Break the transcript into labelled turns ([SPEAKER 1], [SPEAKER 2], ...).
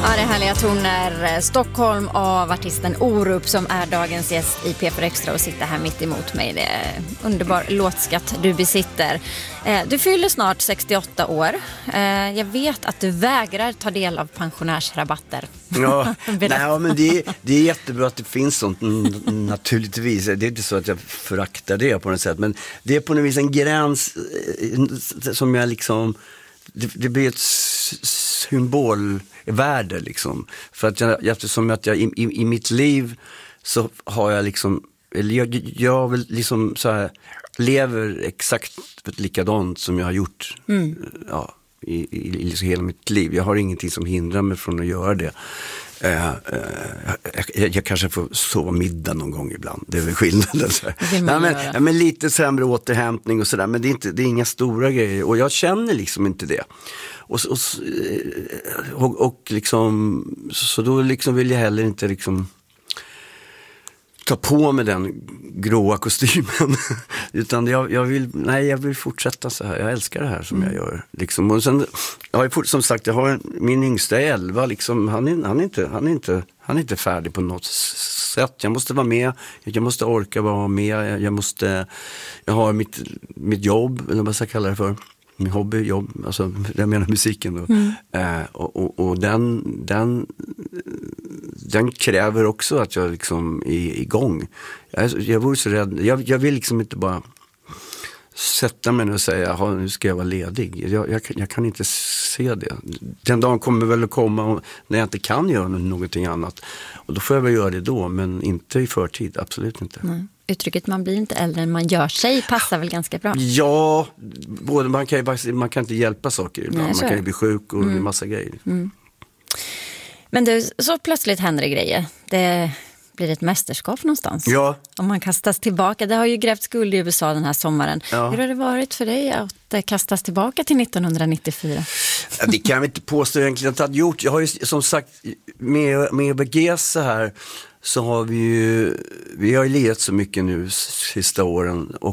[SPEAKER 1] Ja, det är härliga toner. Stockholm av artisten Orup som är dagens gäst i P4 Extra och sitter här mitt emot mig. Det är underbar låtskatt du besitter. Du fyller snart 68 år. Jag vet att du vägrar ta del av pensionärsrabatter.
[SPEAKER 2] Ja, nej, men det är jättebra att det finns sånt naturligtvis. Det är inte så att jag föraktar det på något sätt. Men det är på något vis en gräns som jag liksom... Det blir ett symbolvärde liksom. För att eftersom att jag i mitt liv så har jag liksom, eller jag vill liksom så här, lever exakt likadant som jag har gjort i hela mitt liv. Jag har ingenting som hindrar mig från att göra det. Jag kanske får sova middag någon gång ibland. Det är väl skillnaden. Men lite sämre återhämtning och sådär. Men det är inga stora grejer. Och jag känner liksom inte det. Och liksom, så då liksom vill jag heller inte liksom ta på mig den gråa kostymen. Utan jag vill fortsätta så här. Jag älskar det här som jag gör. Liksom. Och sen, som sagt, jag har min yngsta 11. Liksom, han är inte färdig på något sätt. Jag måste vara med. Jag måste orka vara med. Jag har mitt jobb, eller vad ska jag kalla det för. Min hobbyjobb, alltså jag menar musiken då. Och den kräver också att jag liksom är igång. Jag vore så rädd. Jag vill liksom inte bara sätta mig och säga nu ska jag vara ledig. Jag kan inte se det. Den dagen kommer väl att komma när jag inte kan göra någonting annat. Och då får jag väl göra det då, men inte i förtid, absolut inte.
[SPEAKER 1] Nej. Uttrycket man blir inte äldre än man gör sig passar väl ganska bra.
[SPEAKER 2] Ja, både man kan inte hjälpa saker ibland. Nej, man kan ju bli sjuk och en massa grejer.
[SPEAKER 1] Men så plötsligt händer det grejer. Det blir ett mästerskap någonstans.
[SPEAKER 2] Ja.
[SPEAKER 1] Om man kastas tillbaka. Det har ju grävt skuld i USA den här sommaren. Ja. Hur har det varit för dig att kastas tillbaka till 1994?
[SPEAKER 2] Det kan jag inte påstå egentligen att jag har gjort. Jag har ju som sagt med Begesa här så har vi har ju lirat så mycket nu sista åren.